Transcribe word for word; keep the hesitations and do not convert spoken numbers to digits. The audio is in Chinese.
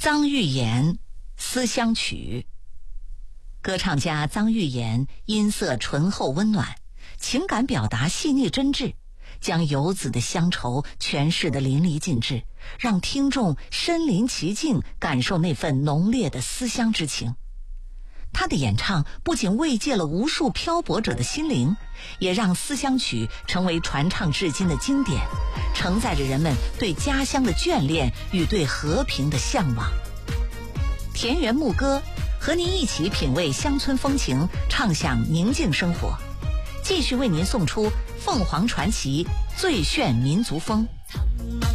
臧玉岩《思乡曲》。歌唱家臧玉岩音色醇厚温暖，情感表达细腻真挚，将游子的乡愁诠释得淋漓尽致，让听众身临其境，感受那份浓烈的思乡之情。他的演唱不仅慰藉了无数漂泊者的心灵，也让《思乡曲》成为传唱至今的经典，承载着人们对家乡的眷恋与对和平的向往。田园牧歌，和您一起品味乡村风情，畅享宁静生活。继续为您送出凤凰传奇最炫民族风。